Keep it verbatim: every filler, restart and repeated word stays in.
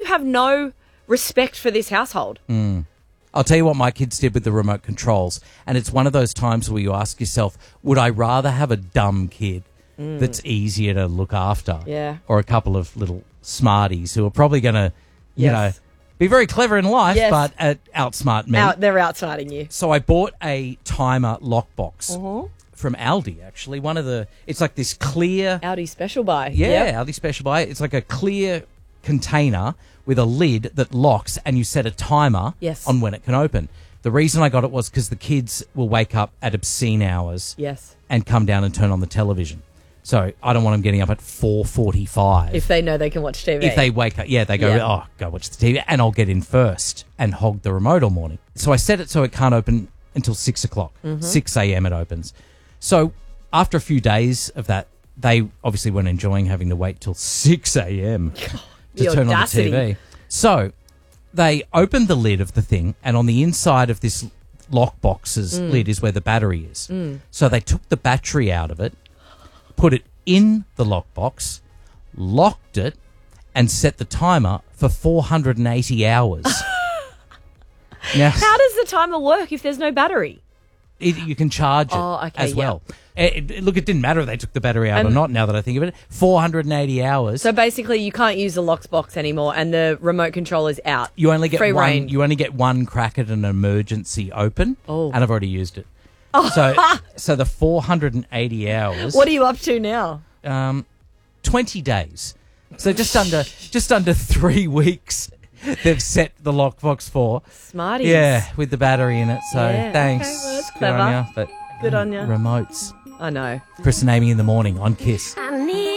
have no respect for this household. Mm. I'll tell you what my kids did with the remote controls, and it's one of those times where you ask yourself, would I rather have a dumb kid mm. that's easier to look after, yeah, or a couple of little smarties who are probably going to, you yes. know, be very clever in life, yes. but uh, outsmart me. Out, they're outsmarting you. So I bought a timer lockbox uh-huh. from Aldi, actually. One of the, it's like this clear... Aldi Special Buy. Yeah, yep. Aldi Special Buy. It's like a clear container with a lid that locks, and you set a timer yes. on when it can open. The reason I got it was because the kids will wake up at obscene hours yes. and come down and turn on the television. So I don't want them getting up at four forty-five. If they know they can watch T V. If they wake up, yeah, they go, yeah. oh, go watch the T V, and I'll get in first and hog the remote all morning. So I set it so it can't open until six o'clock. Mm-hmm. six a.m. it opens. So after a few days of that, they obviously weren't enjoying having to wait till six a.m. to turn audacity. on the T V. So they opened the lid of the thing, and on the inside of this lockbox's mm. lid is where the battery is. Mm. So they took the battery out of it, put it in the lockbox, locked it, and set the timer for four hundred eighty hours. Now, how does the timer work if there's no battery? It, you can charge it oh, okay, as yeah. well. It, it, look, it didn't matter if they took the battery out and or not, now that I think of it. four hundred eighty hours. So basically you can't use the lockbox anymore, and the remote control is out. You only get Free one. reign. You only get one crack at an emergency open, oh. and I've already used it. Oh. So, so the four hundred eighty hours. What are you up to now? Um, twenty days. So just under, just under three weeks. They've set the lockbox for. Smarties. Yeah, with the battery in it. So yeah. thanks. Okay, well, that's Good clever. on you. But Good on you. Remotes. I know. Chris and Amy in the morning on Kiss. I need